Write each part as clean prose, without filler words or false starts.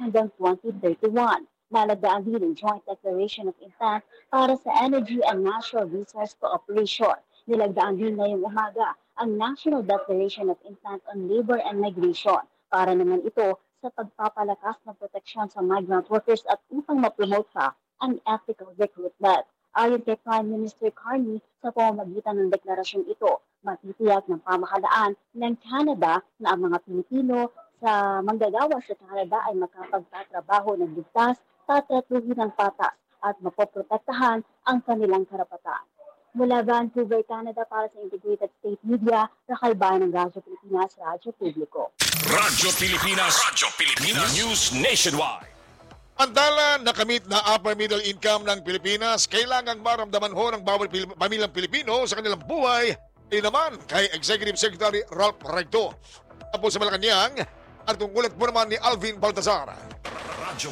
hanggang 2031. Nalagaan din ang Joint Declaration of Intent para sa Energy and Natural Resource Cooperation. Nilagdaan din ngayong umaga ang National Declaration of Intent on Labor and Migration para naman ito sa pagpapalakas ng proteksyon sa migrant workers at upang ma-promote pa ang ethical recruitment. Ayon kay Prime Minister Carney, sa pamamagitan ng deklarasyon ito, matitiyak ng pamahalaan ng Canada na ang mga Pilipino sa manggagawa sa Canada ay makapagtatrabaho ng ligtas, tatratuhin ng patas at mapoprotektahan ang kanilang karapatan. Mula Vancouver, Canada para sa Integrated State Media, Rakal Bayan ng Radyo Pilipinas, Radyo Publiko. Radyo Pilipinas News Nationwide. Andala nakamit na upper middle income ng Pilipinas, kailangang maramdaman ho ng bawat pamilyang Pilipino sa kanilang buhay. Ay naman kay Executive Secretary Ralph Recto. Tapos sa Malacanang, at tungkulat po naman ni Alvin Baltazar. Radyo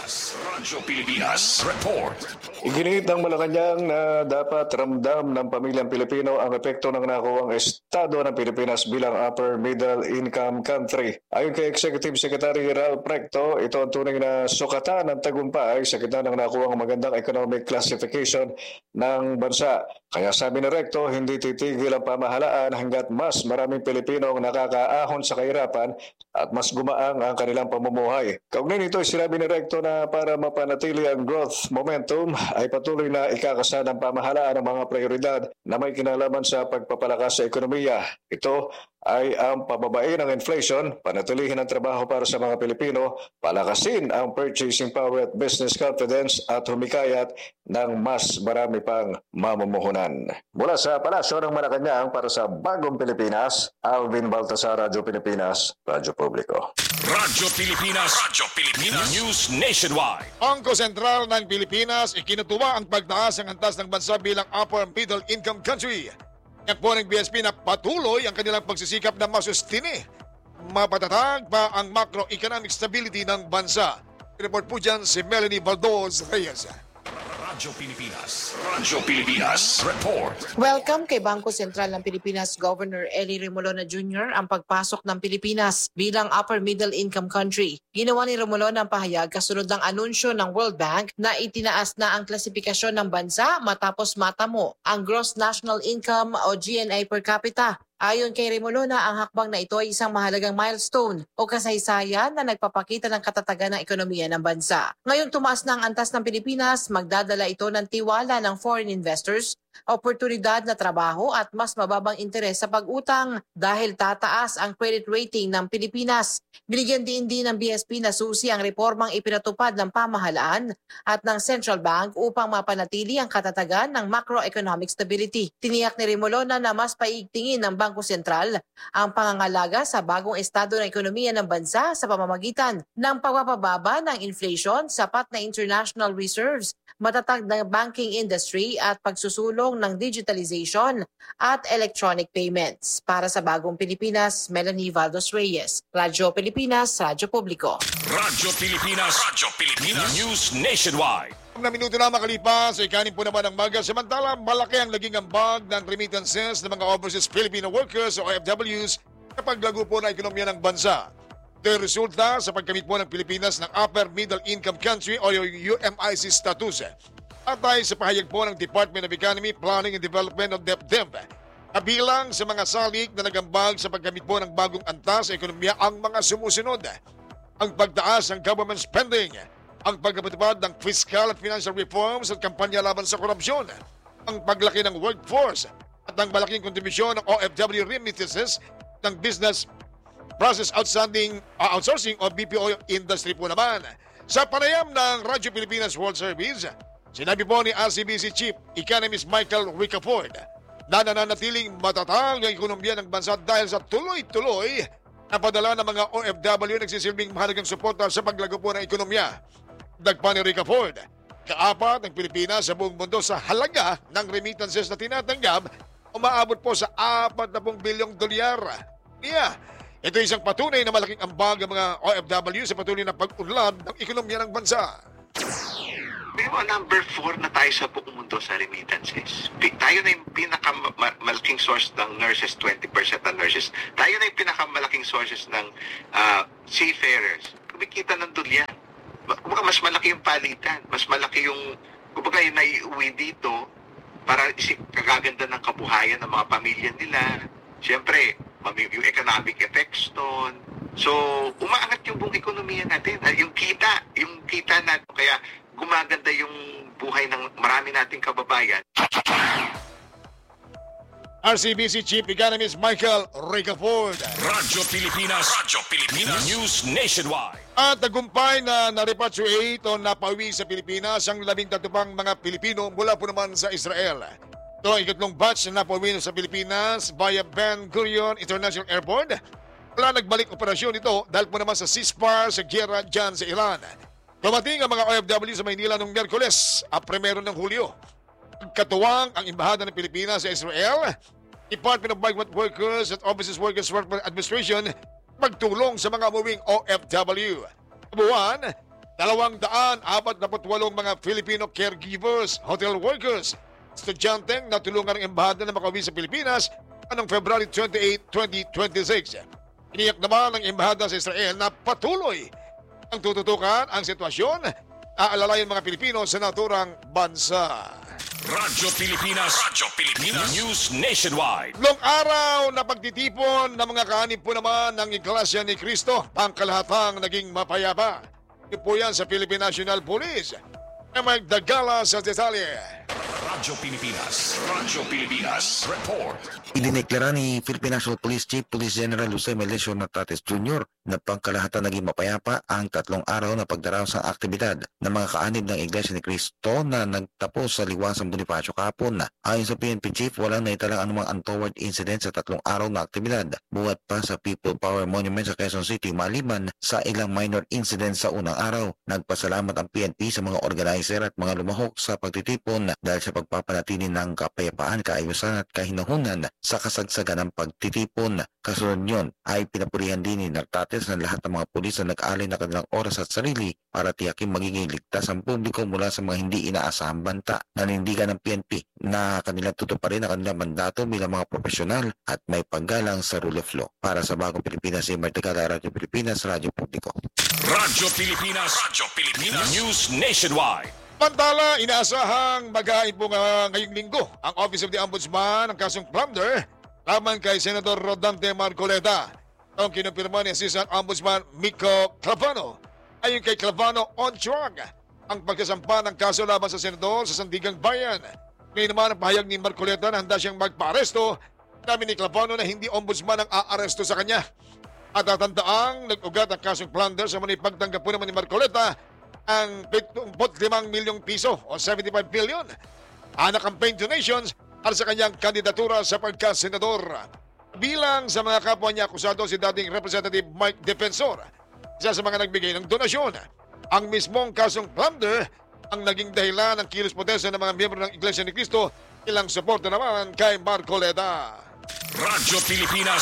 Pilipinas Report. Iginit ng Malacanang na dapat ramdam ng pamilyang Pilipino ang epekto ng nakuwang estado ng Pilipinas bilang upper middle income country. Ayon kay Executive Secretary Ralph Recto, ito ang tunay na sukatan ng tagumpay sa gitna ng nakuwang magandang economic classification ng bansa. Kaya sabi ni Recto, hindi titigil ang pamahalaan hanggat mas maraming Pilipino ang nakakaahon sa kahirapan at mas gumaang ang kanilang pamumuhay. Kaugnay nito, sinabi ni Recto na para mapanatili ang growth momentum ay patuloy na ikakasa ng pamahalaan ang mga prioridad na may kinalaman sa pagpapalakas sa ekonomiya. Ito ay ang pababain ng inflation, panatilihin ang trabaho para sa mga Pilipino, palakasin ang purchasing power at business confidence at humikayat ng mas marami pang mamumuhunan. Mula sa Palasyo ng Malacanang para sa Bagong Pilipinas, Alvin Baltasar, Radyo Pilipinas, Radyo Publiko. Radyo Pilipinas News Nationwide. Bangko Sentral ng Pilipinas ikinutuwa ang pagtaas ng antas ng bansa bilang upper middle income country. Yan po ng BSP na patuloy ang kanilang pagsisikap na masustini. Mapatatag pa ang macroeconomic stability ng bansa. Report po dyan si Melanie Valdos Reyes. Radyo Pilipinas Report. Welcome kay Bangko Sentral ng Pilipinas Governor Eli Remolona Jr. ang pagpasok ng Pilipinas bilang upper middle income country. Ginawa ni Remolona ang pahayag kasunod ng anunsyo ng World Bank na itinaas na ang klasifikasyon ng bansa matapos matamo ang gross national income o GNA per capita. Ayon kay Remolona, ang hakbang na ito ay isang mahalagang milestone o kasaysayan na nagpapakita ng katatagan ng ekonomiya ng bansa. Ngayong tumaas na ang antas ng Pilipinas, magdadala ito ng tiwala ng foreign investors, oportunidad na trabaho at mas mababang interes sa pag-utang dahil tataas ang credit rating ng Pilipinas. Binigyan din ng BSP na susi ang reformang ipinatupad ng pamahalaan at ng Central Bank upang mapanatili ang katatagan ng macroeconomic stability. Tiniyak ni Remolona na mas paigtingin ng Bangko Sentral ang pangangalaga sa bagong estado ng ekonomiya ng bansa sa pamamagitan ng pagpapababa ng inflation, sapat na international reserves, matatag na banking industry at pagsusulong ng digitalization at electronic payments. Para sa Bagong Pilipinas, Melanie Valdos Reyes, Radyo Pilipinas, Radyo Publiko. Radyo Pilipinas News Nationwide. Na minuto na makalipas, ikanin po naman ang maga. Samantala, malaki ang naging ambag ng remittances ng mga overseas Filipino workers o OFWs sa paglago po ng ekonomiya ng bansa. Ito yung resulta sa pagkamit po ng Pilipinas ng Upper Middle Income Country o UMIC status. Atay sa pahayag po ng Department of Economy, Planning and Development of DepDep. Kabilang sa mga salik na nagambag sa pagkamit po ng bagong antas sa ekonomiya ang mga sumusunod. Ang pagtaas ng government spending, ang pagpapatupad ng fiscal at financial reforms at kampanya laban sa korupsyon, ang paglaki ng workforce at ang malaking kontribusyon ng OFW remittances ng business process outsourcing o BPO industry po naman. Sa panayam ng Radyo Pilipinas World Service, sinabi po ni RCBC Chief Economist Michael Ricafort na nananatiling matatag ang ekonomiya ng bansa dahil sa tuloy-tuloy na padala ng mga OFW nagsisilbing mahalagang suporta sa paglago po ng ekonomiya. Dagpa ni Ricafort, kaapat ng Pilipinas sa buong mundo sa halaga ng remittances na tinatanggap umaabot po sa 40 bilyong dolyar. Ito isang patunay na malaking ambag ang mga OFW sa patuloy na pag-unlad ng ekonomiya ng bansa. Pero number 4 na tayo sa buong mundo sa remittances. Tayo na yung pinakamalaking source ng nurses, 20% ng nurses. Tayo na yung pinakamalaking sources ng seafarers. kumikita ng dulyan. Kumbaga mas malaki yung palitan, mas malaki yung, kumbaga yung naiuwi dito para kagaganda ng kabuhayan ng mga pamilya nila. Siyempre, yung economic effects doon. So, umaangat yung buong ekonomiya natin. Yung kita natin. Kaya gumaganda yung buhay ng marami nating kababayan. RCBC Chief Economist Michael Ricaford. Radyo Pilipinas. News Nationwide. At tagumpay na na-repatriate o napauwi sa Pilipinas ang 13 pang mga Pilipino mula po naman sa Israel. Ito ang ikatlong batch na napauwi sa Pilipinas via Ben Gurion International Airport. Wala nagbalik operasyon ito dahil po naman sa ceasefire sa giyera dyan sa Iran. Dumating ang mga OFW sa Maynila noong Miyerkules, 1 ng Hulyo. Katuwang ang Embahada ng Pilipinas sa Israel, Department of Migrant Workers at Overseas Workers Welfare Administration magtulong sa mga umuwing OFW. Kabuuan, 248 mga Filipino caregivers, hotel workers, estudyanteng natulungan ng Embahada na makauwi sa Pilipinas noong February 28, 2026. Iniyak naman ng Embahada sa Israel na patuloy ang tututukan ang sitwasyon aalalayan mga Pilipino sa naturang bansa. Radyo Pilipinas. News Nationwide. Long araw na pagtitipon ng mga kaanib po naman ng Iglesia ni Cristo, pangkalahatang naging mapayapa. Ito po yan sa Philippine National Police. Ay magdagala sa detalye. Radyo Pilipinas. Report. Idineklara ni Philippine National Police Chief Police General Jose Melesio Natates Jr. na pangkalahatan naging mapayapa ang 3 araw na pagdaraos ng aktibidad ng mga kaanib ng Iglesia ni Cristo na nagtapos sa Liwasang Bonifacio kahapon. Ayon sa PNP Chief, walang naitalang anumang untoward incident sa 3 araw na aktibidad. Buhat pa sa People Power Monument sa Quezon City, maliban sa ilang minor incidents sa unang araw. Nagpasalamat ang PNP sa mga organizer at mga lumahok sa pagtitipon dahil sa pagpapanatili ng kapayapaan, kaayusan at kahinahunan sa kasagsagan ng pagtitipon. Kasunod yun ay pinapurihan din ni Natates na lahat ng mga pulis na nag-alay na kanilang oras at sarili para tiyakin magiging ligtas ang publiko mula sa mga hindi inaasahang banta. Nanindigan ng PNP na kanilang tutuparin ang kanilang mandato bilang mga profesional at may paggalang sa rule of law. Para sa Bagong Pilipinas, Marticala, Radyo Pilipinas, Radyo Publiko. Radyo Pilipinas. News Nationwide. Pantala, inaasahang mag-ain po ngayong linggo ang Office of the Ombudsman ng kasong plunder laban kay Senator Rodante Marcoleta. Ang kinumpirma ni Assistant Ombudsman Miko Clavano. Ayon kay Clavano, on track ang pagkasampa ng kaso laban sa Senador sa Sandigang Bayan. May naman ang pahayag ni Marcoleta na handa siyang magpa-aresto. Namin ni Clavano na hindi ombudsman ang aaresto sa kanya. At tatandaang nag-ugat ang kasong plunder sa manipagtanggap po naman ni Marcoleta ang 75 milyong piso o 75 billion na campaign donations para sa kanyang kandidatura sa pagkasenador. Bilang sa mga kapwa niya akusado si dating Representative Mike Defensor, isa sa mga nagbigay ng donasyon. Ang mismong kasong plunder ang naging dahilan ng kilos protesta ng mga miyembro ng Iglesia ni Cristo, ilang suporta naman kay Marcoleta. Radyo Pilipinas.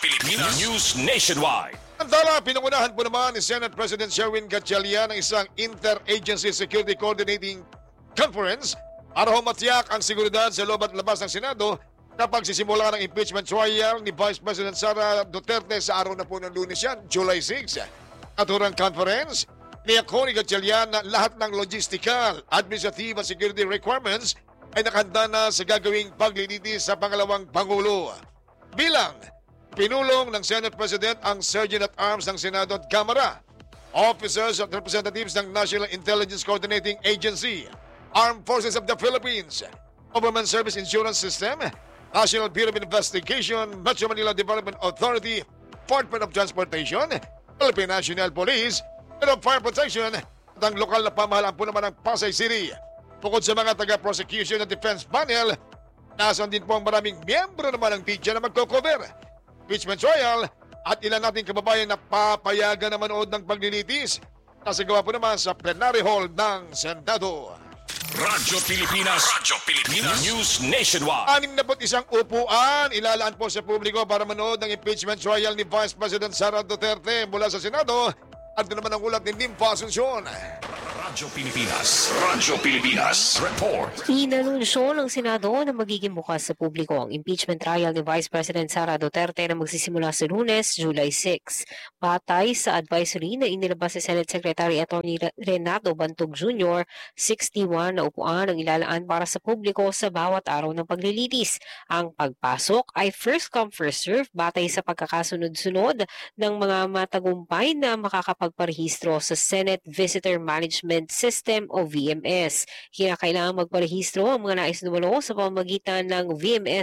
News Nationwide. Samantala, pinangunahan po naman ni Senate President Sherwin Gatchalian ng isang Interagency Security Coordinating Conference para humatiyak ang seguridad sa loob at labas ng Senado kapag sisimula ng impeachment trial ni Vice President Sara Duterte sa araw na po ng Lunes yan, July 6. Naturang conference, niyako ni Gatchalian na lahat ng logistical, administrative at security requirements ay nakahanda na sa gagawing paglilitis sa pangalawang Pangulo. Bilang pinulong ng Senate President ang Sergeant at Arms ng Senado at Kamara, officers at representatives ng National Intelligence Coordinating Agency, Armed Forces of the Philippines, Government Service Insurance System, National Bureau of Investigation, Metro Manila Development Authority, Department of Transportation, Philippine National Police, Bureau of Fire Protection, at ang lokal na pamahalaan po naman ng Pasay City. Bukod sa mga taga-prosecution at defense panel, nasan din po ang maraming miyembro naman ng media na magko-cover impeachment trial at ilan nating kababayan na papayagan na manood ng paglilitis na sagawa po naman sa plenary hall ng Senado. Radyo Pilipinas. News Nationwide. 61 upuan ilalaan po sa publiko para manood ng impeachment trial ni Vice President Sara Duterte mula sa Senado at naman ang ulat ni Nympha Asuncion. Radyo Pilipinas. Radyo Pilipinas. Report. Inanunsyo ng Senado na magiging bukas sa publiko ang impeachment trial ni Vice President Sara Duterte na magsisimula sa Lunes, July 6. Batay sa advisory na inilabas si Senate Secretary Atty. Renato Bantog Jr., 61 na upuan ang ilalaan para sa publiko sa bawat araw ng paglilitis. Ang pagpasok ay first come first serve batay sa pagkakasunod-sunod ng mga matagumpay na makakapagparehistro sa Senate Visitor Management System o VMS. Kinakailangan magparehistro ang mga nais dumalo sa pamamagitan ng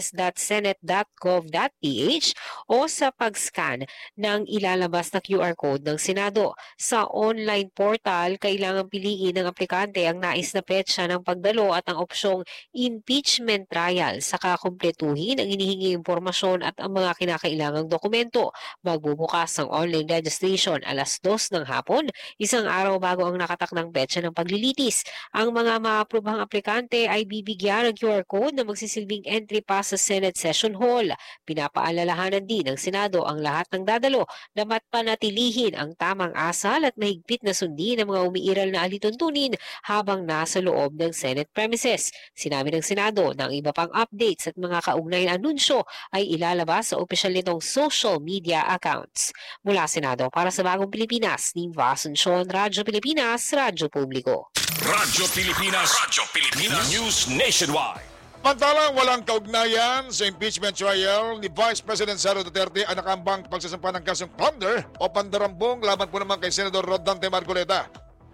vms.senate.gov.ph o sa pag-scan ng ilalabas na QR code ng Senado. Sa online portal, kailangan piliin ng aplikante ang nais na petsa ng pagdalo at ang opsyong impeachment trial. Saka kumpletuhin ang inihingi impormasyon at ang mga kinakailangang dokumento. Magbubukas ang online registration alas 2 ng hapon, isang araw bago ang nakatakdang petsa ng paglilitis. Ang mga maaprobahang aplikante ay bibigyan ng QR code na magsisilbing entry pass sa Senate Session Hall. Pinapaalalahanan din ng Senado ang lahat ng dadalo na matpanatilihin ang tamang asal at mahigpit na sundin ng mga umiiral na alituntunin habang nasa loob ng Senate premises. Sinabi ng Senado na ang iba pang updates at mga kaugnay na anunsyo ay ilalabas sa opisyal nitong social media accounts. Mula Senado para sa Bagong Pilipinas, ni Vasunción, Radyo Pilipinas, Radyo Publiko. Radyo Pilipinas. Radyo Pilipinas. News Nationwide. Mantalang walang kaugnayan sa impeachment trial ni Vice President Sara Duterte ang nakambang pagsasampa ng kasong plunder o pandarambong laban po naman kay Senador Rodante Marcoleta.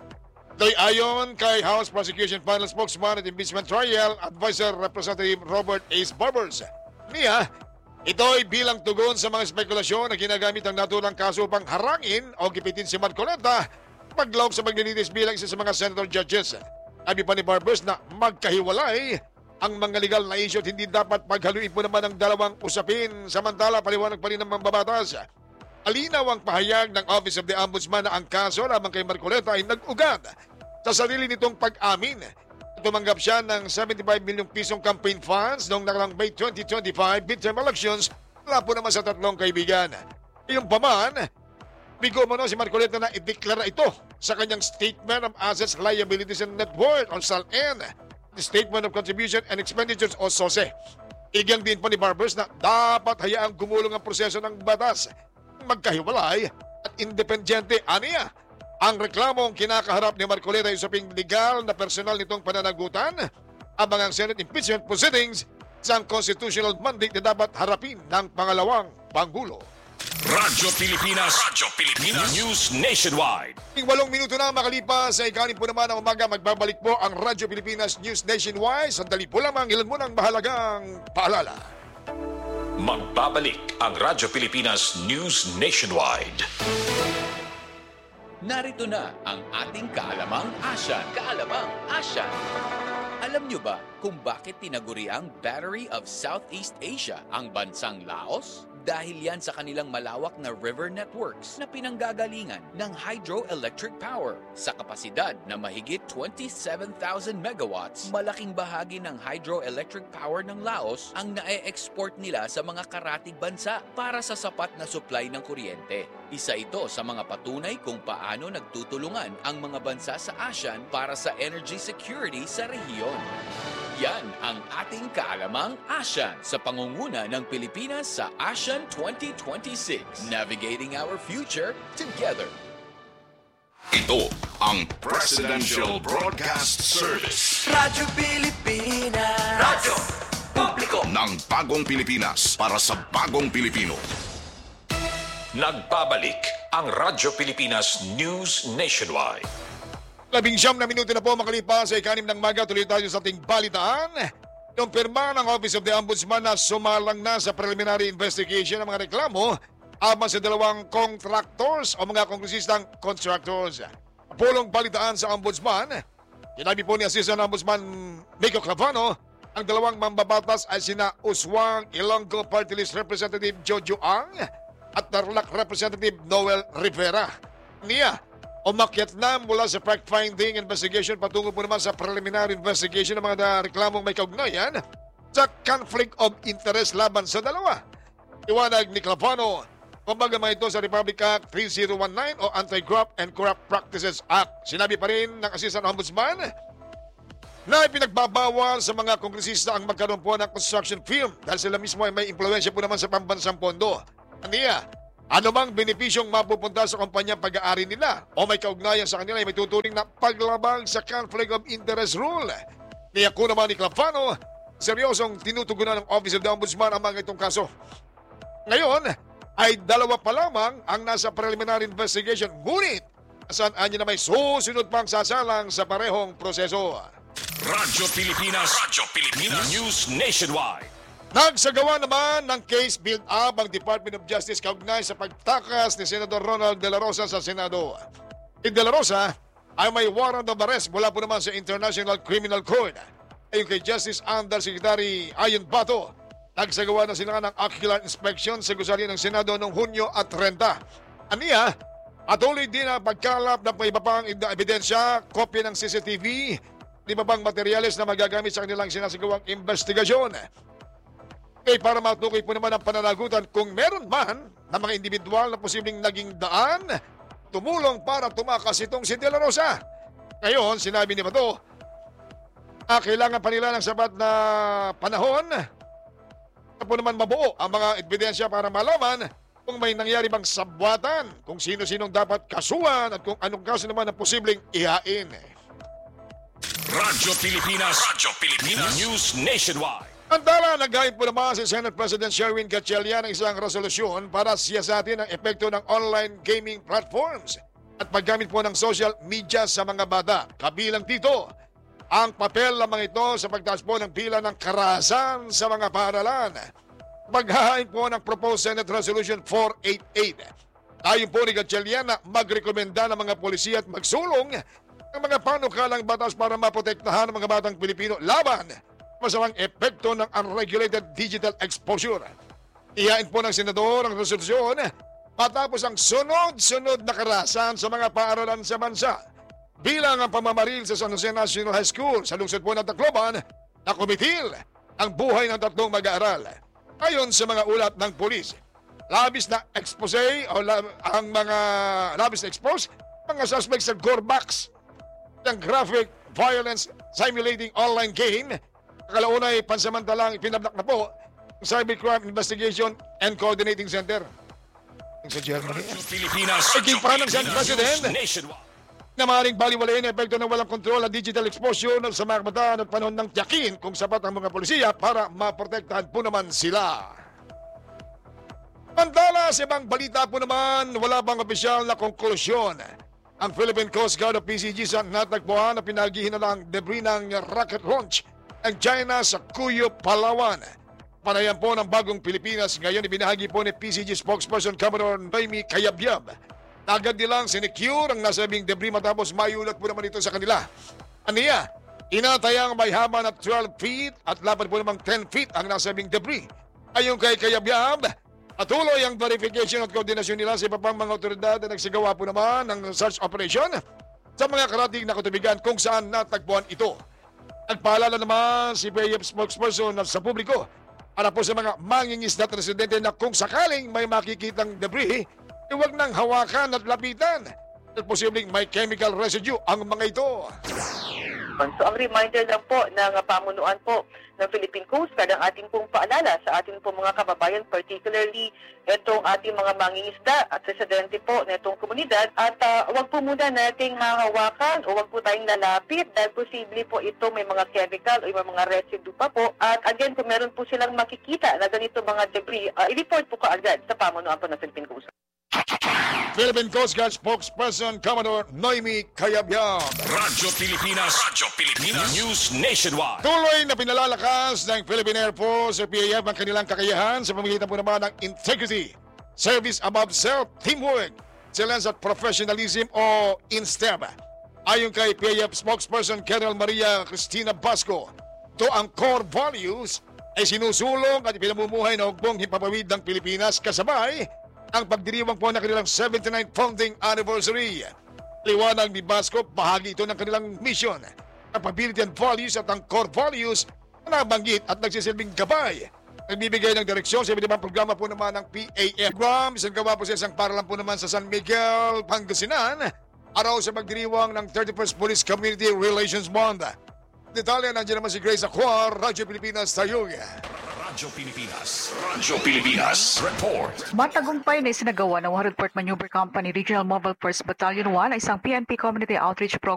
Ayon kay House Prosecution Final Spokesman at Impeachment Trial Advisor Representative Robert Ace Barbers. Niya, ito ay bilang tugon sa mga spekulasyon na ginagamit ang naturang kaso pang harangin o gipitin si Marcoleta paglawak sa paglilitis bilang isa sa mga senator judges. Sabi pa ni Barbers na magkahiwalay ang mga legal na issue at hindi dapat paghaluin po naman ang dalawang usapin. Samantala, paliwanag pa rin ng mambabatas. Alinaw ang pahayag ng Office of the Ombudsman na ang kaso lamang kay Marcoleta ay nag-ugat sa sarili nitong pag-amin. Tumanggap siya ng 75 milyong pisong campaign funds noong nakarang May 2025 midterm elections mula po naman sa tatlong kaibigan. Yung paman, bigo mo si Marcoleta na ideklara ito sa kanyang Statement of Assets, Liabilities and Net Worth o SALN, the Statement of Contribution and Expenditures o SOSE. Igyang din po ni Barbers na dapat hayaang gumulong ang proseso ng batas, magkahiwalay at independyente. Aniya, ang reklamong kinakaharap ni Marcoleta ay usaping legal na personal nitong pananagutan abang ang Senate impeachment proceedings sa constitutional mandate na dapat harapin ng pangalawang Pangulo. Radyo Pilipinas. Radyo Pilipinas. News Nationwide. 8 minuto na makalipas sa ikanin po naman ng umaga, magbabalik po ang Radyo Pilipinas News Nationwide. Sandali po lamang, ilan mo ng mahalagang paalala. Magbabalik ang Radyo Pilipinas News Nationwide. Narito na ang ating Kaalamang Asyan. Kaalamang Asyan. Alam nyo ba kung bakit tinaguriang Battery of Southeast Asia ang bansang Laos? Dahil yan sa kanilang malawak na river networks na pinanggagalingan ng hydroelectric power. Sa kapasidad na mahigit 27,000 megawatts, malaking bahagi ng hydroelectric power ng Laos ang nae-export nila sa mga karatig bansa para sa sapat na supply ng kuryente. Isa ito sa mga patunay kung paano nagtutulungan ang mga bansa sa ASEAN para sa energy security sa rehiyon. Yan ang ating Kaalamang ASEAN sa pangunguna ng Pilipinas sa ASEAN 2026. Navigating our future together. Ito ang Presidential Broadcast Service. Radyo Pilipinas. Radyo Publiko ng Bagong Pilipinas para sa Bagong Pilipino. Nagbabalik ang Radyo Pilipinas News Nationwide. 19 na minuto na po makalipas sa ikanim ng maga. Tuloy tayo sa ating balitaan. Kumpirma ng Office of the Ombudsman na sumalang na sa preliminary investigation ng mga reklamo aban sa dalawang contractors o mga kongresistang contractors. Pulong balitaan sa Ombudsman, sinabi po ni Assistant Ombudsman Miko Clavano, ang dalawang mambabatas ay sina Uswang Ilonggo Party List Representative Jojo Ang at Tarlac Representative Noel Rivera. Niya, umakyat na mula sa fact-finding investigation patungo po naman sa preliminary investigation ng mga reklamong may kaugnayan sa conflict of interest laban sa dalawa. Iwanag ni Clavano, Kumbaga ito sa Republic Act 3019 o Anti-Graft and Corrupt Practices Act. Sinabi pa rin ng Assistant Ombudsman na ipinagbabawal sa mga kongresista ang magkaroon po ng construction firm dahil sila mismo ay may impluwensya po naman sa pambansang pondo. Aniya, anumang benepisyong mapupunta sa kumpanyang pag-aari nila o may kaugnayan sa kanila ay may tuturing na paglabag sa conflict of interest rule. Niyako naman ni Clafano, seryosong tinutugunan ng Office of the Ombudsman ang mga itong kaso. Ngayon, ay 2 pa lamang ang nasa preliminary investigation. Ngunit, saan anya na may susunod pang sasalang sa parehong proseso. Radyo Pilipinas. News Nationwide. Nagsagawa naman ng case build-up ang Department of Justice kaugnay sa pagtakas ni Senador Ronald De La Rosa sa Senado. Si De La Rosa ay may warrant of arrest mula po naman sa International Criminal Court. Ayon kay Justice Undersecretary Ayon Bato, nagsagawa na sila ng ocular inspection sa gusali ng Senado noong Hunyo at 30. Aniya, patuloy din ang pagkalap ng iba pang ebidensya, kopya ng CCTV, iba pang materyales na magagamit sa kanilang sinasagawang investigasyon. Kaya para matukoy po naman ang pananagutan kung meron man na mga individual na posibleng naging daan, tumulong para tumakas itong si De La Rosa. Ngayon, sinabi ni Bato, kailangan pa nila ng sapat na panahon po naman mabuo ang mga ebidensya para malaman kung may nangyari bang sabwatan, kung sino-sinong dapat kasuhan at kung anong kaso naman ang posibleng ihain. Radyo Pilipinas. News Nationwide. Antala, naghain po naman si Senate President Sherwin Gatchalian ng isang resolusyon para siyasatin ang epekto ng online gaming platforms at paggamit po ng social media sa mga bata. Kabilang dito, ang papel lamang ito sa pagtaas po ng pila ng karahasan sa mga paaralan. Paghahain po ng Proposed Senate Resolution 488. Ayon po ni Gatchalian na magrekomenda ng mga polisiya at magsulong ng mga panukalang batas para maprotektahan ang mga batang Pilipino laban masamang epekto ng unregulated digital exposure. Ihain po ng senador ang resolusyon matapos ang sunod-sunod na karahasan sa mga paaralan sa bansa. Bilang ang pamamaril sa San Jose National High School sa lungsod po ng Tacloban na kumitil ang buhay ng 3 mag-aaral. Ayon sa mga ulat ng pulis, labis na expose o ang mga labis na expose mga suspects sa Gorbax ng graphic violence simulating online game. Kalaunay pansamantalang ipinabnak na po ang Cybercrime Investigation and Coordinating Center sa Germany. Iging pa ng Senate President na maaaring baliwalain ang epekto ng walang kontrol at digital exposure sa mga kabataan at panahon ng tiyakin kung sapat ang mga polisiya para maprotektahan po naman sila. Pantala sa ibang balita po naman, wala bang opisyal na konklusyon ang Philippine Coast Guard o PCG sa natagpuan na pinaghihinalaang debris ng rocket launch ng China sa Cuyo, Palawan. Panayan po ng Bagong Pilipinas, ngayon ibinahagi po ni PCG spokesperson Commodore Noemi Cayabyab. Agad nilang sinecure ang nasabing debris matapos mayulat po naman ito sa kanila. Aniya, inatayang may haba na 12 feet at lapad po namang 10 feet ang nasabing debris. Ayon kay Cayabyab, patuloy ang verification at koordinasyon nila sa iba pang mga otoridad na nagsagawa po naman ng search operation sa mga karating na katubigan kung saan natagpuan ito. Nagpaalala naman si PAF spokesperson sa publiko para po sa mga mangingisda at residente na kung sakaling may makikitang debris, huwag nang hawakan at lapitan at posibleng may chemical residue ang mga ito. So ang reminder lang po ng pamunuan po ng Philippine Coast Guard ang ating pong paalala sa ating pong mga kababayan, particularly itong ating mga mangingisda at residente po na itong komunidad at huwag po muna nating hahawakan o huwag po tayong lalapit dahil posible po ito may mga chemical o may mga residue pa po at again kung meron po silang makikita na ganito mga debris, i-report po kaagad sa pamunuan po ng Philippine Coast Guard. Philippine Coast Guard spokesperson Commodore Noemi Cayabyab. Radyo Pilipinas. News Nationwide. Tuloy na pinalalakas ng Philippine Air Force o PAF ang kanilang kakayahan sa pamamagitan po naman ng integrity, service above self, teamwork, excellence at professionalism o INSTEP. Ayon kay PAF spokesperson Colonel Maria Cristina Basco, ito ang core values ay sinusulong at pinamumuhay na hugbong himpapawid ng Pilipinas kasabay ang pagdiriwang po ng kanilang 79th founding anniversary. Liwanag ni Basco, bahagi ito ng kanilang mission, capability and values at ang core values na nabanggit at nagsisilbing gabay nagbibigay ng direksyon sa iba't ibang programa po naman ng PAF. Program, isang gawa po sa isang paralan po naman sa San Miguel, Pangasinan, araw sa pagdiriwang ng 31st Police Community Relations Month. Detalye, nandiyan naman si Grace Acuar, Radyo Pilipinas, Tayog. Radyo Pilipinas. Radyo Pilipinas. Report. Matagumpay na isinagawa ng 100th Maneuver Company Regional Mobile Force Battalion 1 ay isang PNP Community Outreach Program